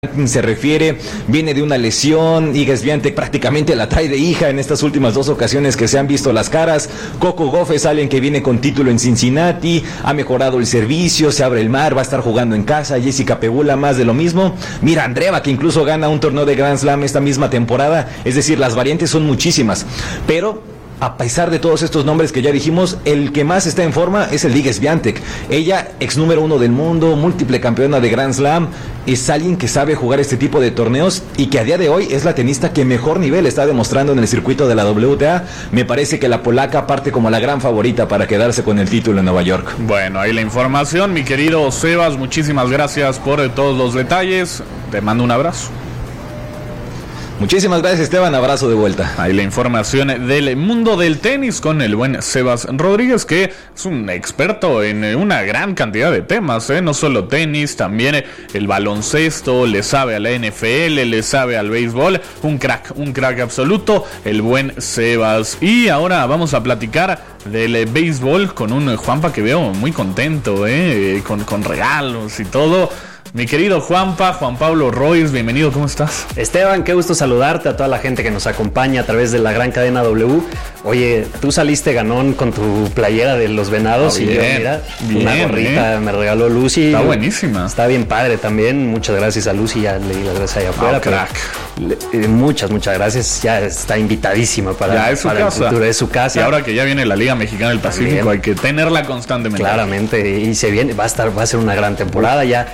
se refiere, viene de una lesión. Iga Swiatek prácticamente la trae de hija en estas últimas dos ocasiones que se han visto las caras. Coco Gauff es alguien que viene con título en Cincinnati, ha mejorado el servicio, se abre el mar, va a estar jugando en casa. Jessica Pegula, más de lo mismo. Mira, Andreeva, que incluso gana un torneo de Grand Slam esta misma temporada. Es decir, las variantes son muchísimas, pero a pesar de todos estos nombres que ya dijimos, el que más está en forma es el Iga Swiatek. Ella, ex número 1 del mundo, múltiple campeona de Grand Slam, es alguien que sabe jugar este tipo de torneos y que a día de hoy es la tenista que mejor nivel está demostrando en el circuito de la WTA. Me parece que la polaca parte como la gran favorita para quedarse con el título en Nueva York. Bueno, ahí la información, mi querido Sebas, muchísimas gracias por todos los detalles. Te mando un abrazo. Muchísimas gracias, Esteban, abrazo de vuelta. Ahí la información del mundo del tenis con el buen Sebas Rodríguez, que es un experto en una gran cantidad de temas, no solo tenis, también el baloncesto, le sabe a la NFL, le sabe al béisbol, un crack absoluto, el buen Sebas. Y ahora vamos a platicar del béisbol con un Juanpa que veo muy contento, con regalos y todo. Mi querido Juanpa, Juan Pablo Royce, bienvenido, ¿cómo estás? Esteban, qué gusto saludarte, a toda la gente que nos acompaña a través de la gran cadena W. Oye, tú saliste ganón con tu playera de los Venados y yo, mira, una gorrita me regaló Lucy. Está buenísima. Está bien padre también, muchas gracias a Lucy, ya le di las gracias allá afuera. Crack. Muchas gracias, ya está invitadísima para el futuro, es su casa. Y ahora que ya viene la Liga Mexicana del Pacífico, también hay que tenerla constantemente. Claramente, y se viene, va a ser una gran temporada, ya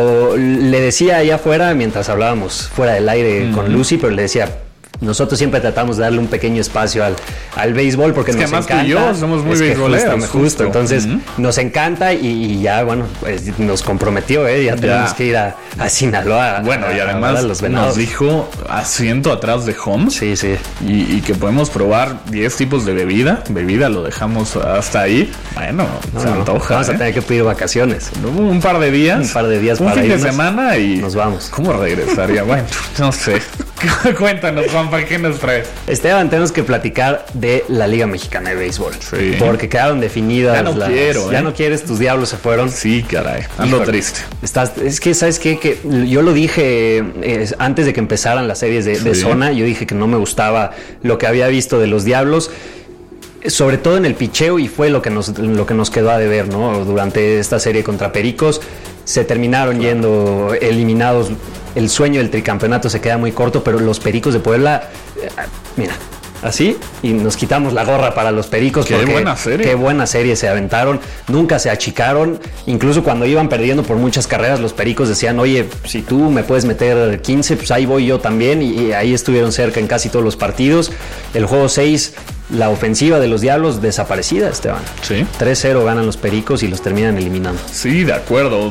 le decía allá afuera mientras hablábamos fuera del aire con Lucy, pero le decía, nosotros siempre tratamos de darle un pequeño espacio al béisbol porque nos encanta. Tú y yo somos muy beisboleros. Justo. Entonces nos encanta y ya, bueno, pues nos comprometió, ya tenemos que ir a Sinaloa. Bueno, y además nos dijo asiento atrás de home. Sí. Y que podemos probar 10 tipos de bebida. Bebida lo dejamos hasta ahí. Bueno, se antoja. Vamos a tener que pedir vacaciones. Un par de días. Un par de días un para fin irnos, de semana y nos vamos. ¿Cómo regresaría? Bueno, no sé. Cuéntanos, Juanpa, ¿qué nos traes? Esteban, tenemos que platicar de la Liga Mexicana de Béisbol. Sí. Porque quedaron definidas. Ya no quieres, tus diablos se fueron. Sí, caray. Ando triste. Es que, ¿sabes qué? Que yo lo dije antes de que empezaran las series de zona. Yo dije que no me gustaba lo que había visto de los diablos, sobre todo en el picheo, y fue lo que nos quedó a deber, ¿no? Durante esta serie contra Pericos se terminaron yendo eliminados. El sueño del tricampeonato se queda muy corto, pero los Pericos de Puebla, mira, así, y nos quitamos la gorra para los Pericos. Qué buena serie. Qué buena serie se aventaron, nunca se achicaron. Incluso cuando iban perdiendo por muchas carreras, los Pericos decían, oye, si tú me puedes meter 15, pues ahí voy yo también, y ahí estuvieron cerca en casi todos los partidos. El juego 6, la ofensiva de los Diablos desaparecida, Esteban. Sí. 3-0 ganan los Pericos y los terminan eliminando. Sí, de acuerdo.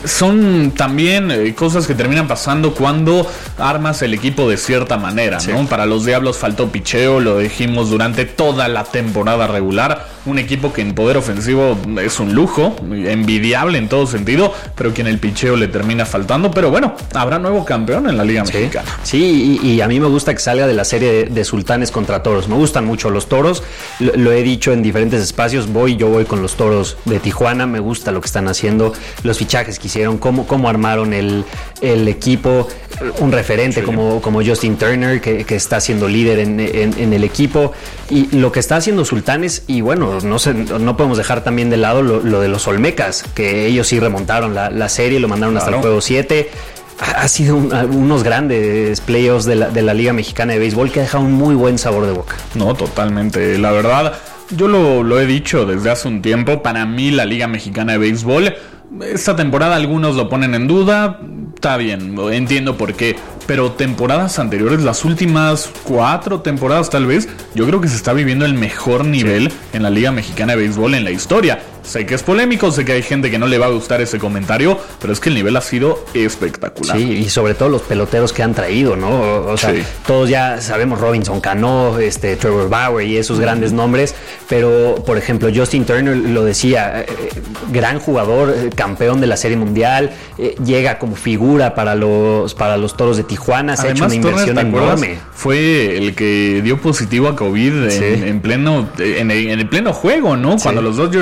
Son también cosas que terminan pasando cuando armas el equipo de cierta manera, ¿no? Para los Diablos faltó picheo, lo dijimos durante toda la temporada regular. Un equipo que en poder ofensivo es un lujo, envidiable en todo sentido, pero que en el picheo le termina faltando. Pero bueno, habrá nuevo campeón en la Liga Mexicana. Sí, y a mí me gusta que salga de la serie de Sultanes contra Toros. Me gustan mucho los Toros, lo he dicho en diferentes espacios, yo voy con los Toros de Tijuana. Me gusta lo que están haciendo, los fichajes que hicieron, cómo armaron el equipo, un referente como Justin Turner que está siendo líder en el equipo, y lo que está haciendo Sultanes. Y bueno, no podemos dejar también de lado lo de los Olmecas, que ellos sí remontaron la serie, lo mandaron hasta el juego 7. Ha sido unos grandes playoffs de la Liga Mexicana de Béisbol que ha dejado un muy buen sabor de boca. No, totalmente. La verdad, yo lo he dicho desde hace un tiempo. Para mí, la Liga Mexicana de Béisbol, esta temporada algunos lo ponen en duda. Está bien, entiendo por qué. Pero temporadas anteriores, las últimas 4 temporadas tal vez, yo creo que se está viviendo el mejor nivel en la Liga Mexicana de Béisbol en la historia. Sé que es polémico, sé que hay gente que no le va a gustar ese comentario, pero es que el nivel ha sido espectacular. Sí, y sobre todo los peloteros que han traído, ¿no? O sea, todos ya sabemos, Robinson Cano, Trevor Bauer y esos grandes nombres, pero por ejemplo Justin Turner lo decía, gran jugador, campeón de la Serie Mundial, llega como figura para los Toros de Tijuana. Se ha hecho una inversión enorme. Fue el que dio positivo a COVID en el pleno juego, ¿no? Sí. Cuando los Dodgers estaban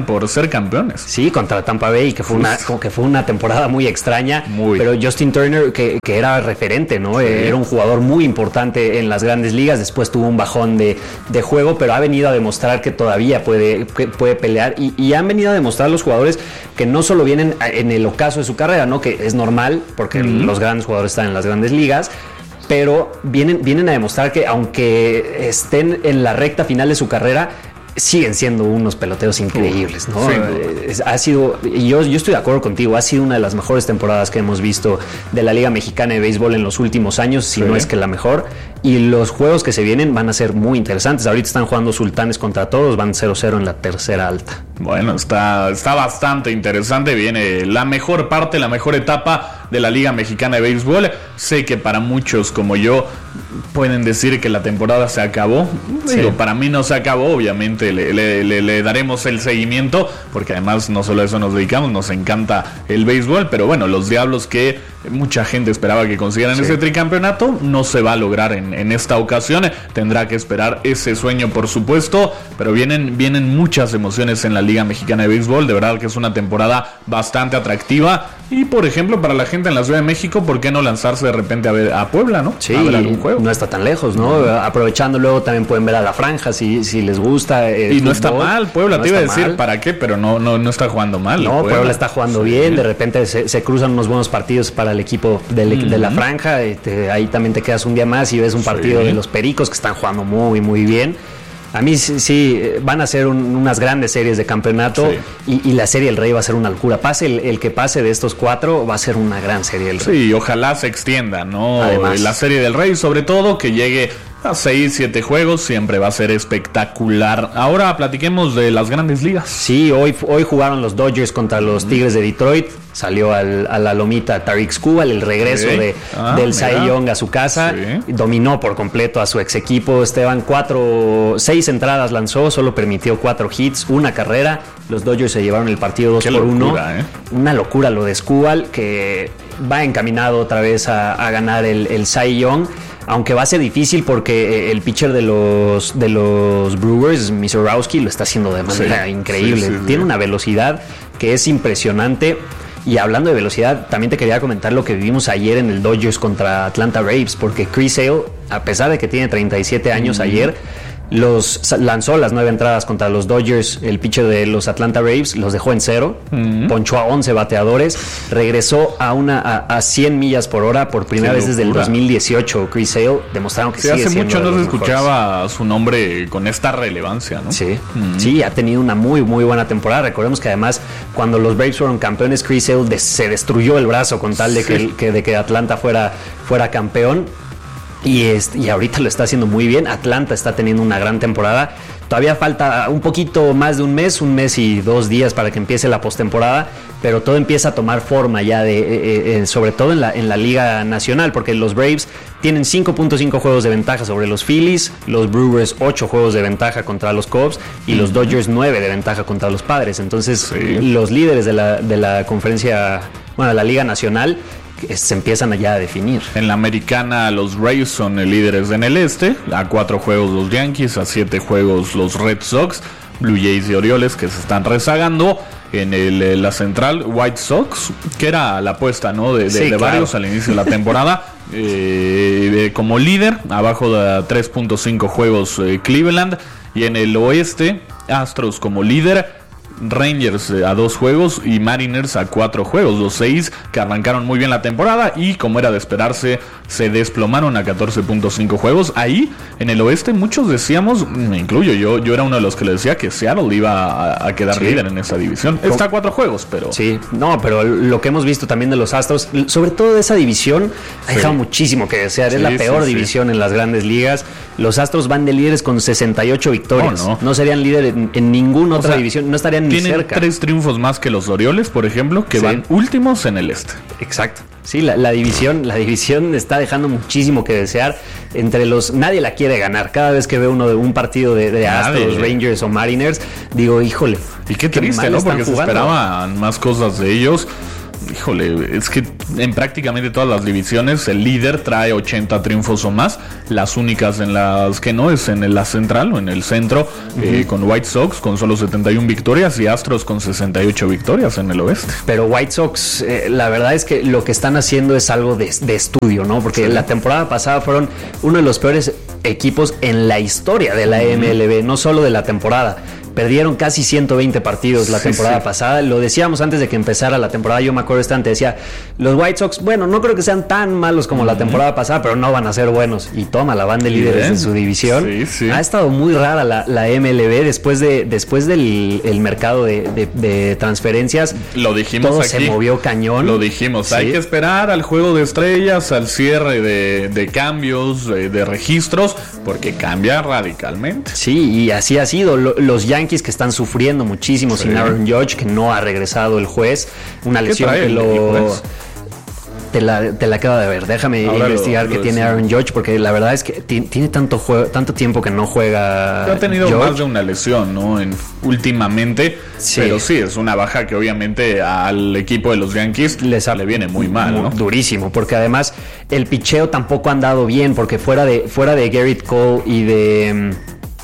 pelean por ser campeones. Sí, contra Tampa Bay, que fue una temporada muy extraña. Pero Justin Turner, que era referente, ¿no? Sí. Era un jugador muy importante en las grandes ligas. Después tuvo un bajón de juego, pero ha venido a demostrar que todavía puede pelear. Y han venido a demostrar los jugadores que no solo vienen en el ocaso de su carrera, ¿no? Que es normal, porque los grandes jugadores están en las grandes ligas. Pero vienen a demostrar que aunque estén en la recta final de su carrera, siguen siendo unos peloteros increíbles, ¿no? Sí. Ha sido, y yo estoy de acuerdo contigo, ha sido una de las mejores temporadas que hemos visto de la Liga Mexicana de Béisbol en los últimos años, si no es que la mejor. Y los juegos que se vienen van a ser muy interesantes. Ahorita están jugando Sultanes contra Toros, van 0-0 en la tercera alta. Bueno, está bastante interesante. Viene la mejor parte, la mejor etapa de la Liga Mexicana de Béisbol. Sé que para muchos como yo pueden decir que la temporada se acabó. Sí. Digo, para mí no se acabó, obviamente le daremos el seguimiento, porque además no solo a eso nos dedicamos, nos encanta el béisbol, pero bueno, los Diablos, que mucha gente esperaba que consiguieran ese tricampeonato, no se va a lograr en esta ocasión. Tendrá que esperar ese sueño, por supuesto, pero vienen muchas emociones en la Liga Mexicana de Béisbol. De verdad que es una temporada bastante atractiva. Y por ejemplo, para la gente en la Ciudad de México, ¿por qué no lanzarse de repente a ver a Puebla, ¿no? Sí, a ver algún juego. No está tan lejos, ¿no? Aprovechando, luego también pueden ver a la Franja si les gusta. Y no está mal, Puebla, no te iba a decir mal. ¿Para qué? Pero no está jugando mal. No, Puebla está jugando bien. De repente se cruzan unos buenos partidos para el equipo de la Franja. Ahí también te quedas un día más y ves un partido de los Pericos, que están jugando muy, muy bien. A mí sí van a ser unas grandes series de campeonato, y la serie del Rey va a ser una locura. Pase el que pase de estos cuatro, va a ser una gran serie del Rey. Sí, ojalá se extienda, ¿no? Además, la serie del Rey, sobre todo, que llegue a 6-7 juegos, siempre va a ser espectacular. Ahora platiquemos de las grandes ligas. Sí, hoy jugaron los Dodgers contra los Tigres de Detroit. Salió a la lomita Tarik Skubal, el regreso del Cy Young a su casa. Dominó por completo a su ex equipo. Esteban, 6 entradas lanzó, solo permitió 4 hits, 1 carrera. Los Dodgers se llevaron el partido 2-1. Una locura lo de Skubal, que va encaminado otra vez a ganar el Cy Young. Aunque va a ser difícil, porque el pitcher de los Brewers, Misorowski, lo está haciendo de manera increíble. Tiene una velocidad que es impresionante. Y hablando de velocidad, también te quería comentar lo que vivimos ayer en el Dodgers contra Atlanta Braves, porque Chris Sale, a pesar de que tiene 37 años, ayer lanzó las 9 entradas contra los Dodgers. El pitcher de los Atlanta Braves los dejó en 0, ponchó a 11 bateadores, regresó a 100 millas por hora por primera vez desde el 2018. Chris Sale demostraron que sigue hace siendo mucho no se escuchaba mejores. Su nombre con esta relevancia, ¿no? Sí, ha tenido una muy muy buena temporada. Recordemos que además, cuando los Braves fueron campeones, Chris Sale se destruyó el brazo con tal de que Atlanta fuera campeón. Y ahorita lo está haciendo muy bien. Atlanta está teniendo una gran temporada. Todavía falta un poquito más de un mes y 2 días para que empiece la postemporada, pero todo empieza a tomar forma ya, sobre todo en la Liga Nacional, porque los Braves tienen 5.5 juegos de ventaja sobre los Phillies, los Brewers 8 juegos de ventaja contra los Cubs y los Dodgers 9 de ventaja contra los Padres. Entonces, los líderes de la conferencia, de la Liga Nacional, se empiezan ya a definir. En la americana, los Rays son líderes en el este, a 4 juegos los Yankees, a 7 juegos los Red Sox, Blue Jays y Orioles, que se están rezagando. En la central, White Sox, que era la apuesta, ¿no? de varios al inicio de la temporada, como líder, abajo de 3.5 juegos Cleveland. Y en el oeste, Astros como líder, Rangers a 2 juegos y Mariners a 4 juegos. Los 6 que arrancaron muy bien la temporada y, como era de esperarse, se desplomaron a 14.5 juegos. Ahí en el oeste muchos decíamos, me incluyo, yo era uno de los que le decía que Seattle iba a quedar líder en esa división. Está a 4 juegos, pero pero lo que hemos visto también de los Astros, sobre todo de esa división, ha dejado muchísimo que desear. Es la peor división en las grandes ligas. Los Astros van de líderes con 68 victorias. No serían líderes en ninguna otra división, no estarían ni cerca. Tienen 3 triunfos más que los Orioles, por ejemplo, que van últimos en el este. Exacto. Sí, la división está dejando muchísimo que desear. Nadie la quiere ganar. Cada vez que veo un partido de Astros, Rangers o Mariners, digo, híjole. Y qué triste, ¿no? Porque se esperaban más cosas de ellos. híjole, es que en prácticamente todas las divisiones el líder trae 80 triunfos o más. Las únicas en las que no es en la central o en el centro, con White Sox con solo 71 victorias y Astros con 68 victorias en el oeste. Pero White Sox, la verdad es que lo que están haciendo es algo de estudio, ¿no? Porque la temporada pasada fueron uno de los peores equipos en la historia de la MLB, no solo de la temporada. Perdieron casi 120 partidos la temporada pasada. Lo decíamos antes de que empezara la temporada. Yo me acuerdo decía, los White Sox, bueno, no creo que sean tan malos como la temporada pasada, pero no van a ser buenos. Y toma, la van de líderes de su división. Ha estado muy rara la MLB después del mercado de transferencias. Lo dijimos todo aquí. Se movió cañón. Lo dijimos. Hay que esperar al juego de estrellas, al cierre de cambios, de registros, porque cambia radicalmente. Sí, y así ha sido. Los Yankees que están sufriendo muchísimo sin Aaron Judge, que no ha regresado el juez, una lesión que te la acabo de ver. Déjame investigar qué tiene Aaron Judge, porque la verdad es que tiene tanto tiempo que no juega. Ha tenido Judge. más de una lesión, ¿no? Últimamente, pero sí, es una baja que obviamente al equipo de los Yankees le viene muy mal, ¿no? Durísimo, porque además el picheo tampoco ha andado bien, porque fuera de Garrett Cole y de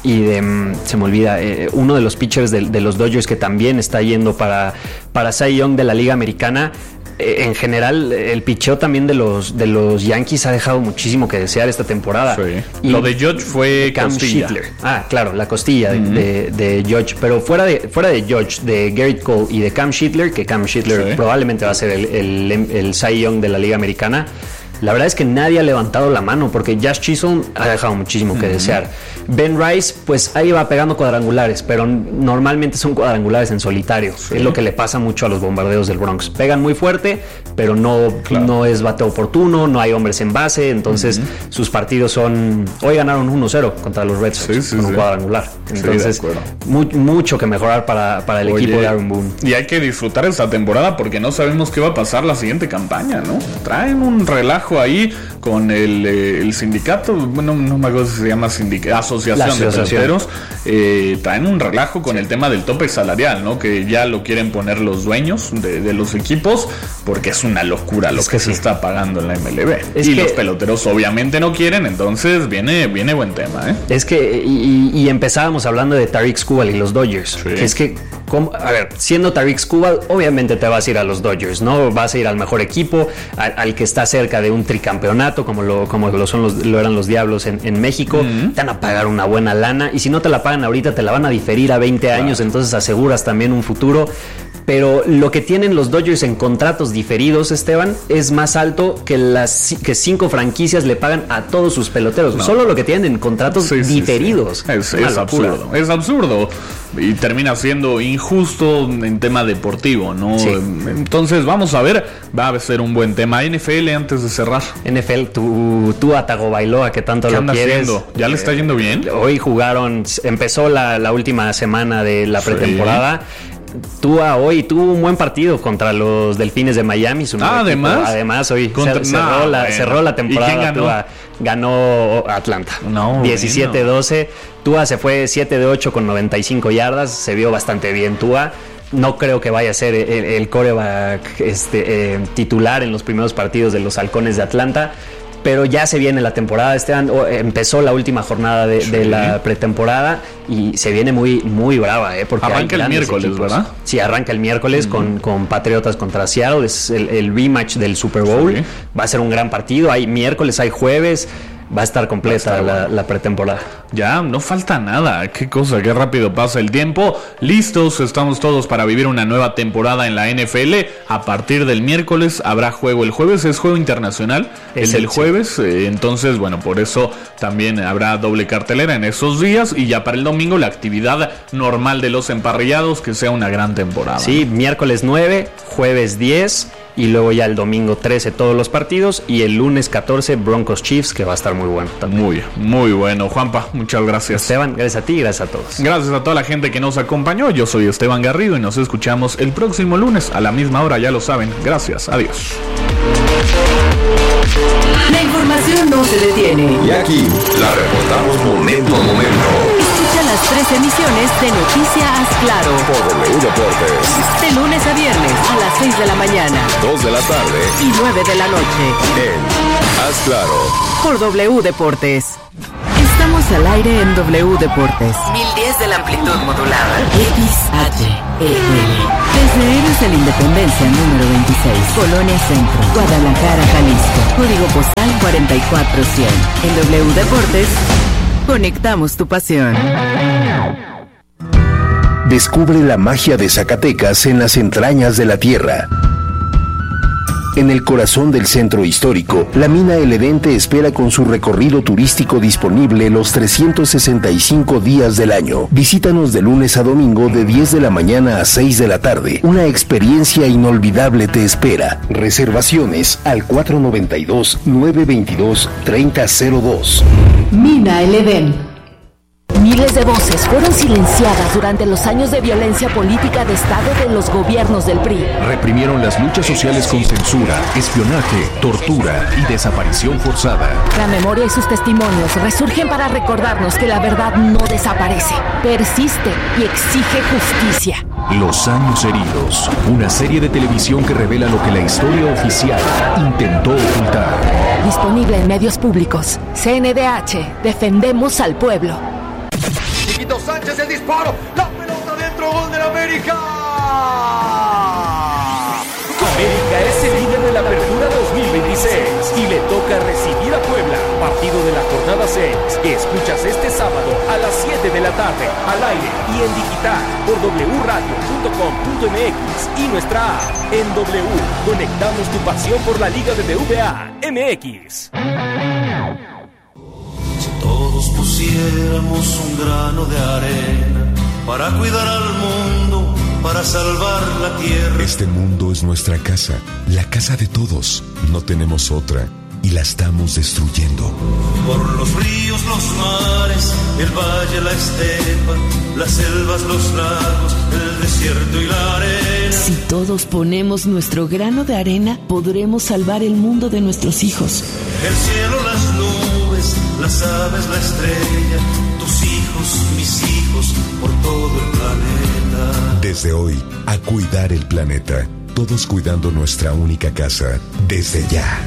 se me olvida, uno de los pitchers de los Dodgers que también está yendo para Cy Young de la Liga Americana. En general, el picheo también de los Yankees ha dejado muchísimo que desear esta temporada. Y lo de Judge fue Cam costilla. Schittler. Claro, la costilla de Judge. Pero fuera de Judge, de Garrett Cole y de Cam Schittler, que Cam Schittler probablemente va a ser el Cy Young de la Liga Americana, la verdad es que nadie ha levantado la mano, porque Josh Chisholm ha dejado muchísimo que desear. Ben Rice, pues ahí va pegando cuadrangulares, pero normalmente son cuadrangulares en solitario. Es lo que le pasa mucho a los bombarderos del Bronx. Pegan muy fuerte, pero no es bateo oportuno, no hay hombres en base, entonces sus partidos son... Hoy ganaron 1-0 contra los Red Sox con un cuadrangular. Entonces, mucho que mejorar para el equipo de Aaron Boone. Y hay que disfrutar esta temporada porque no sabemos qué va a pasar la siguiente campaña, ¿no? Traen un relajo ahí con el sindicato, bueno, no me acuerdo si se llama asociación de peloteros, traen un relajo con el tema del tope salarial, ¿no? Que ya lo quieren poner los dueños de los equipos, porque es una locura lo que se está pagando en la MLB. Y los peloteros obviamente no quieren, entonces viene buen tema, ¿eh? Es que, y empezábamos hablando de Tarik Skubal y los Dodgers. Que es que, a ver, siendo Tarik Skubal, obviamente te vas a ir a los Dodgers, ¿no? Vas a ir al mejor equipo, al que está cerca de un tricampeonato, como lo eran los Diablos en México. Te van a pagar una buena lana, y si no te la pagan ahorita, te la van a diferir a 20 años, entonces aseguras también un futuro. Pero lo que tienen los Dodgers en contratos diferidos, Esteban, es más alto que que 5 franquicias le pagan a todos sus peloteros. Solo lo que tienen en contratos diferidos. Es absurdo. Es absurdo. Y termina siendo injusto en tema deportivo, ¿no? Entonces, vamos a ver. Va a ser un buen tema. NFL, antes de cerrar. NFL, tú a Tagovailoa, que tanto lo quieres. Haciendo? ¿Ya le está yendo bien? Hoy empezó la última semana de la pretemporada. Tua hoy tuvo un buen partido contra los Delfines de Miami. Además hoy cerró la temporada. ¿Y quién ganó? Ganó Atlanta. 17-12. Tua se fue 7-8 con 95 yardas. Se vio bastante bien Tua. No creo que vaya a ser el quarterback titular en los primeros partidos de los Halcones de Atlanta. Pero ya se viene la temporada, empezó la última jornada de la pretemporada y se viene muy, muy brava, porque arranca el miércoles, equipos. ¿Verdad? Sí, arranca el miércoles con Patriotas contra Seattle, es el rematch del Super Bowl. Va a ser un gran partido, hay miércoles, hay jueves. Va a estar completa la pretemporada. Ya, no falta nada. Qué cosa, qué rápido pasa el tiempo. Listos, estamos todos para vivir una nueva temporada en la NFL. A partir del miércoles habrá juego. El jueves es juego internacional. El del jueves. Entonces, bueno, por eso también habrá doble cartelera en esos días. Y ya para el domingo la actividad normal de los emparrillados. Que sea una gran temporada. Sí, miércoles 9, jueves 10. Y luego ya el domingo 13 todos los partidos. Y el lunes 14 Broncos Chiefs, que va a estar muy bueno también. Muy bueno. Juanpa, muchas gracias. Esteban, gracias a ti y gracias a todos. Gracias a toda la gente que nos acompañó. Yo soy Esteban Garrido y nos escuchamos el próximo lunes a la misma hora, ya lo saben. Gracias, adiós. La información no se detiene. Y aquí la reportamos momento a momento. Escucha las 3 las emisiones de Noticias Claro. Por W Deportes. De lunes a viernes a las 6 de la mañana. 2 de la tarde. Y 9 de la noche. En Haz Claro. Por W Deportes. Estamos al aire en W Deportes. 1010 de la amplitud modulada. XHEL. Desde Héroes de la Independencia número 26. Colonia Centro. Guadalajara, Jalisco. Código postal 44100. En W Deportes, conectamos tu pasión. Descubre la magia de Zacatecas en las entrañas de la tierra. En el corazón del centro histórico, la mina El Edén te espera con su recorrido turístico disponible los 365 días del año. Visítanos de lunes a domingo de 10 de la mañana a 6 de la tarde. Una experiencia inolvidable te espera. Reservaciones al 492-922-3002. Mina El Edén. Miles de voces fueron silenciadas durante los años de violencia política de Estado de los gobiernos del PRI. Reprimieron las luchas sociales con censura, espionaje, tortura y desaparición forzada. La memoria y sus testimonios resurgen para recordarnos que la verdad no desaparece, persiste y exige justicia. Los años heridos, una serie de televisión que revela lo que la historia oficial intentó ocultar. Disponible en medios públicos. CNDH, defendemos al pueblo. Chiquito Sánchez, el disparo, la pelota dentro, gol del América. América es el líder de la Apertura 2026 y le toca recibir a Puebla, partido de la jornada 6, que escuchas este sábado a las 7 de la tarde, al aire y en digital por wradio.com.mx y nuestra app. En W, conectamos tu pasión por la Liga BBVA MX. Todos pusiéramos un grano de arena para cuidar al mundo, para salvar la tierra. Este mundo es nuestra casa, la casa de todos. No tenemos otra y la estamos destruyendo. Por los ríos, los mares, el valle, la estepa, las selvas, los lagos, el desierto y la arena. Si todos ponemos nuestro grano de arena, podremos salvar el mundo de nuestros hijos. El cielo, las nubes, las aves, la estrella, tus hijos, mis hijos, por todo el planeta. Desde hoy, a cuidar el planeta, todos cuidando nuestra única casa, desde ya.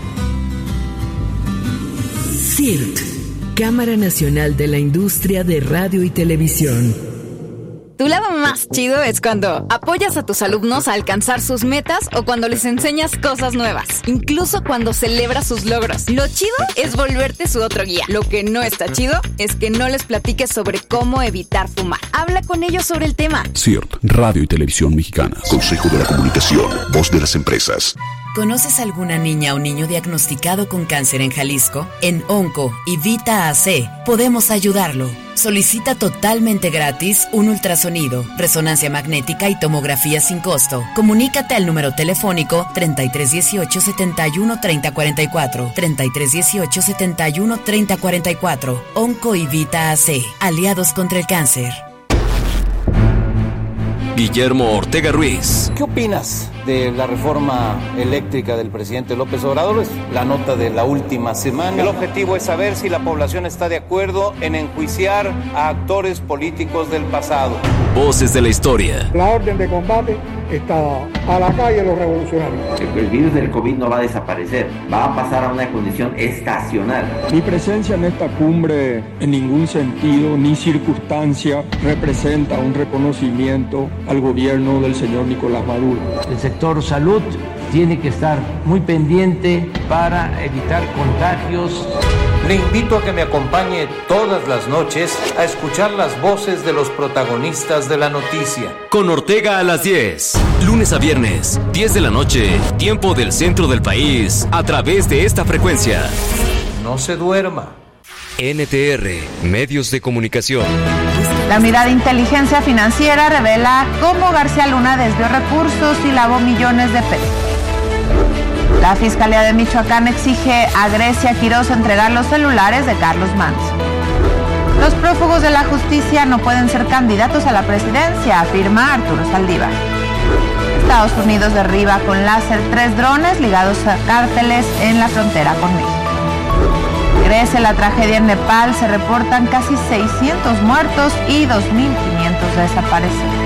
CIRT, Cámara Nacional de la Industria de Radio y Televisión. Tu lado más chido es cuando apoyas a tus alumnos a alcanzar sus metas o cuando les enseñas cosas nuevas, incluso cuando celebras sus logros. Lo chido es volverte su otro guía. Lo que no está chido es que no les platiques sobre cómo evitar fumar. Habla con ellos sobre el tema. CIRT, Radio y Televisión Mexicanas. Consejo de la Comunicación, voz de las empresas. ¿Conoces alguna niña o niño diagnosticado con cáncer en Jalisco? En Onco y Vita AC podemos ayudarlo. Solicita totalmente gratis un ultrasonido, resonancia magnética y tomografía sin costo. Comunícate al número telefónico 3318 71 3044, 3318 71 3044. Onco y Vita AC, aliados contra el cáncer. Guillermo Ortega Ruiz. ¿Qué opinas de la reforma eléctrica del presidente López Obrador? Es la nota de la última semana. El objetivo es saber si la población está de acuerdo en enjuiciar a actores políticos del pasado. Voces de la historia. La orden de combate está a la calle los revolucionarios. El virus del COVID no va a desaparecer, va a pasar a una condición estacional. Mi presencia en esta cumbre en ningún sentido ni circunstancia representa un reconocimiento al gobierno del señor Nicolás Maduro. El sector salud tiene que estar muy pendiente para evitar contagios. Le invito a que me acompañe todas las noches a escuchar las voces de los protagonistas de la noticia. Con Ortega a las 10, lunes a viernes, 10 de la noche, tiempo del centro del país, a través de esta frecuencia. No se duerma. NTR, Medios de Comunicación. La unidad de inteligencia financiera revela cómo García Luna desvió recursos y lavó millones de pesos. La Fiscalía de Michoacán exige a Grecia Quiroz entregar los celulares de Carlos Manso. Los prófugos de la justicia no pueden ser candidatos a la presidencia, afirma Arturo Saldívar. Estados Unidos derriba con láser 3 drones ligados a cárteles en la frontera con México. Crece la tragedia en Nepal, se reportan casi 600 muertos y 2.500 desaparecidos.